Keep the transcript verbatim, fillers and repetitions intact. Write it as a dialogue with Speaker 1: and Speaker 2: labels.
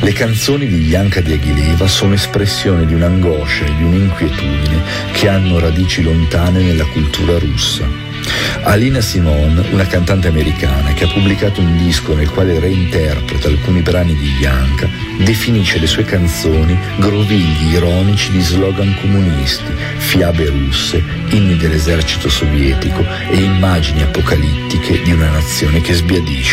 Speaker 1: Le canzoni di Janka Diaghilev sono espressione di un'angoscia e di un'inquietudine che hanno radici lontane nella cultura russa. Alina Simone, una cantante americana che ha pubblicato un disco nel quale reinterpreta alcuni brani di Janka, definisce le sue canzoni grovigli ironici di slogan comunisti, fiabe russe, inni dell'esercito sovietico e immagini apocalittiche di una nazione che sbiadisce.